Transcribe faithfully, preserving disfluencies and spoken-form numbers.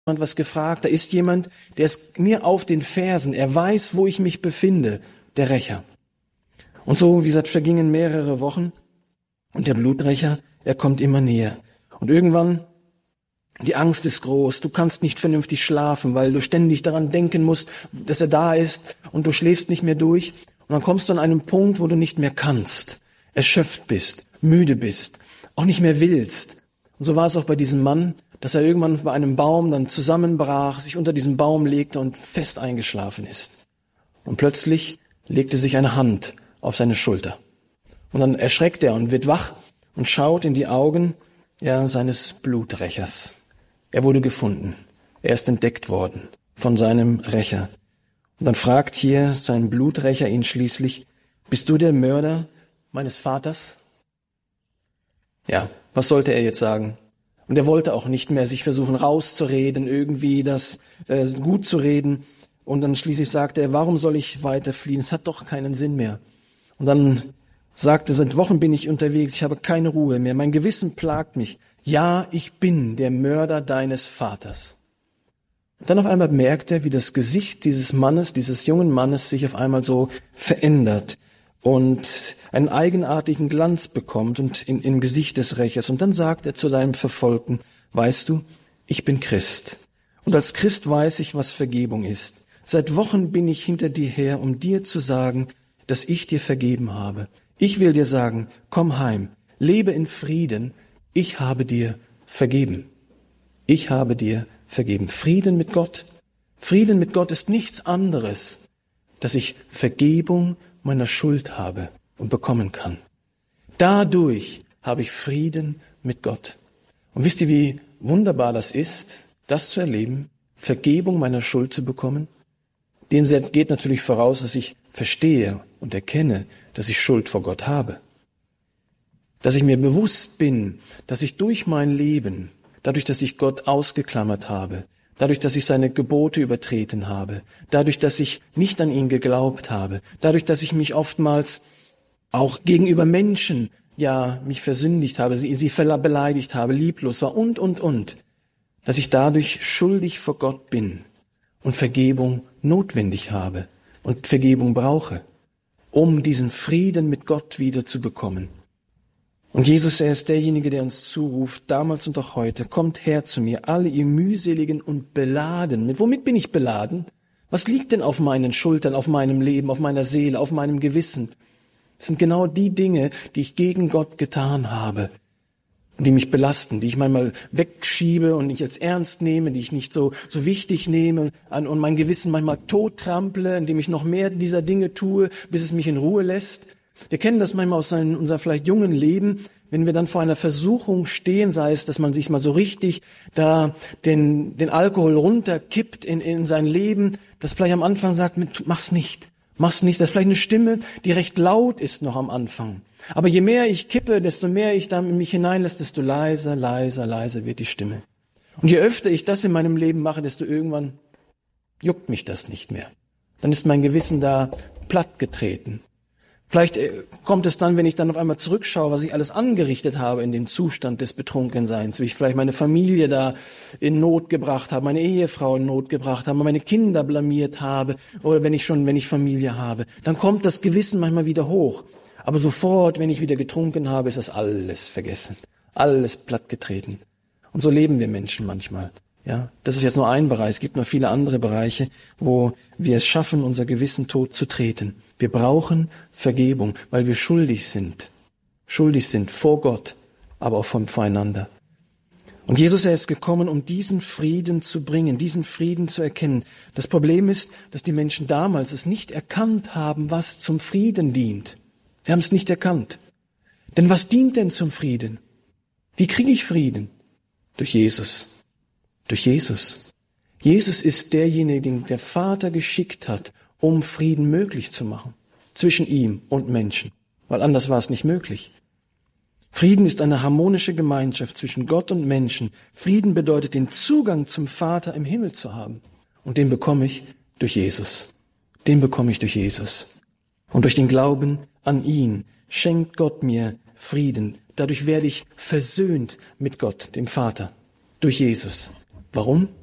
was gefragt, da ist jemand, der ist mir auf den Fersen, er weiß, wo ich mich befinde, der Rächer. Und so, wie gesagt, vergingen mehrere Wochen und der Bluträcher, er kommt immer näher. Und irgendwann, die Angst ist groß, du kannst nicht vernünftig schlafen, weil du ständig daran denken musst, dass er da ist und du schläfst nicht mehr durch. Und dann kommst du an einen Punkt, wo du nicht mehr kannst, erschöpft bist, müde bist, auch nicht mehr willst. Und so war es auch bei diesem Mann, dass er irgendwann bei einem Baum dann zusammenbrach, sich unter diesem Baum legte und fest eingeschlafen ist. Und plötzlich legte sich eine Hand auf seine Schulter. Und dann erschreckt er und wird wach und schaut in die Augen ja, seines Bluträchers. Er wurde gefunden. Er ist entdeckt worden von seinem Rächer. Und dann fragt hier sein Bluträcher ihn schließlich, bist du der Mörder meines Vaters? Ja, was sollte er jetzt sagen? Und er wollte auch nicht mehr sich versuchen rauszureden, irgendwie das äh, gut zu reden. Und dann schließlich sagte er, warum soll ich weiter fliehen? Es hat doch keinen Sinn mehr. Und dann sagte er, seit Wochen bin ich unterwegs, ich habe keine Ruhe mehr, mein Gewissen plagt mich. Ja, ich bin der Mörder deines Vaters. Und dann auf einmal merkt er, wie das Gesicht dieses Mannes, dieses jungen Mannes sich auf einmal so verändert und einen eigenartigen Glanz bekommt und in, im Gesicht des Rächers. Und dann sagt er zu seinem Verfolgten, weißt du, ich bin Christ. Und als Christ weiß ich, was Vergebung ist. Seit Wochen bin ich hinter dir her, um dir zu sagen, dass ich dir vergeben habe. Ich will dir sagen, komm heim, lebe in Frieden, ich habe dir vergeben. Ich habe dir vergeben. Frieden mit Gott. Frieden mit Gott ist nichts anderes, dass ich Vergebung meiner Schuld habe und bekommen kann. Dadurch habe ich Frieden mit Gott. Und wisst ihr, wie wunderbar das ist, das zu erleben, Vergebung meiner Schuld zu bekommen? Dem geht natürlich voraus, dass ich verstehe und erkenne, dass ich Schuld vor Gott habe. Dass ich mir bewusst bin, dass ich durch mein Leben, dadurch, dass ich Gott ausgeklammert habe, dadurch, dass ich seine Gebote übertreten habe, dadurch, dass ich nicht an ihn geglaubt habe, dadurch, dass ich mich oftmals auch gegenüber Menschen, ja, mich versündigt habe, sie, sie beleidigt habe, lieblos war und, und, und, dass ich dadurch schuldig vor Gott bin und Vergebung notwendig habe und Vergebung brauche, um diesen Frieden mit Gott wieder zu bekommen. Und Jesus, er ist derjenige, der uns zuruft, damals und auch heute, kommt her zu mir, alle ihr mühseligen und beladen. Mit womit bin ich beladen? Was liegt denn auf meinen Schultern, auf meinem Leben, auf meiner Seele, auf meinem Gewissen? Das sind genau die Dinge, die ich gegen Gott getan habe, die mich belasten, die ich manchmal wegschiebe und nicht als ernst nehme, die ich nicht so, so wichtig nehme und mein Gewissen manchmal tottrample, indem ich noch mehr dieser Dinge tue, bis es mich in Ruhe lässt. Wir kennen das manchmal aus seinem, unser vielleicht jungen Leben, wenn wir dann vor einer Versuchung stehen, sei es, dass man sich mal so richtig da den, den Alkohol runterkippt in, in sein Leben, dass vielleicht am Anfang sagt, mach's nicht, mach's nicht. Das ist vielleicht eine Stimme, die recht laut ist noch am Anfang. Aber je mehr ich kippe, desto mehr ich da in mich hineinlasse, desto leiser, leiser, leiser wird die Stimme. Und je öfter ich das in meinem Leben mache, desto irgendwann juckt mich das nicht mehr. Dann ist mein Gewissen da plattgetreten. Vielleicht kommt es dann, wenn ich dann auf einmal zurückschaue, was ich alles angerichtet habe in dem Zustand des Betrunkenseins, wie ich vielleicht meine Familie da in Not gebracht habe, meine Ehefrau in Not gebracht habe, meine Kinder blamiert habe oder wenn ich schon, wenn ich Familie habe, dann kommt das Gewissen manchmal wieder hoch. Aber sofort, wenn ich wieder getrunken habe, ist das alles vergessen, alles plattgetreten. Und so leben wir Menschen manchmal. Ja, das ist jetzt nur ein Bereich. Es gibt noch viele andere Bereiche, wo wir es schaffen, unser Gewissen tot zu treten. Wir brauchen Vergebung, weil wir schuldig sind. Schuldig sind vor Gott, aber auch voreinander. Und Jesus, er ist gekommen, um diesen Frieden zu bringen, diesen Frieden zu erkennen. Das Problem ist, dass die Menschen damals es nicht erkannt haben, was zum Frieden dient. Sie haben es nicht erkannt. Denn was dient denn zum Frieden? Wie kriege ich Frieden? Durch Jesus. Durch Jesus. Jesus ist derjenige, den der Vater geschickt hat, um Frieden möglich zu machen. Zwischen ihm und Menschen. Weil anders war es nicht möglich. Frieden ist eine harmonische Gemeinschaft zwischen Gott und Menschen. Frieden bedeutet, den Zugang zum Vater im Himmel zu haben. Und den bekomme ich durch Jesus. Den bekomme ich durch Jesus. Und durch den Glauben an ihn schenkt Gott mir Frieden. Dadurch werde ich versöhnt mit Gott, dem Vater. Durch Jesus. Warum?